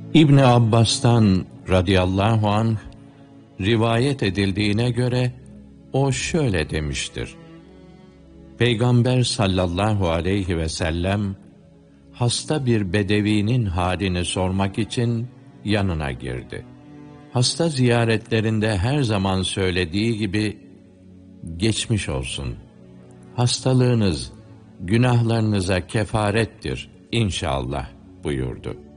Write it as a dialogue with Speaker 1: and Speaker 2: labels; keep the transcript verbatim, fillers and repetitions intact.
Speaker 1: İbni Abbas'tan radıyallahu anh rivayet edildiğine göre o şöyle demiştir: Peygamber sallallahu aleyhi ve sellem hasta bir bedevinin halini sormak için yanına girdi. Hasta ziyaretlerinde her zaman söylediği gibi geçmiş olsun, hastalığınız günahlarınıza kefarettir inşallah buyurdu.